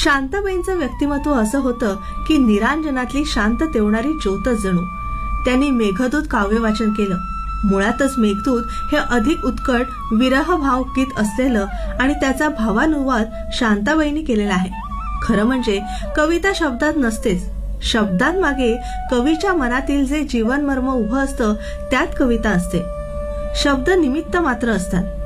शांताबाईंचं व्यक्तिमत्व असं होतं की निरांजनातली शांत तेवणारी ज्योतच जणू. त्यांनी मेघदूत काव्य वाचन केलं. मुळातच मेघदूत हे अधिक उत्कट विरह भावगीत असलेलं आणि त्याचा भावानुवाद शांताबाईंनी केलेला आहे. खरं म्हणजे कविता शब्दात नसतेच, शब्दांमागे कवीच्या मनातील जे जीवनमर्म उभं असतं त्यात कविता असते. शब्द निमित्त मात्र असतात.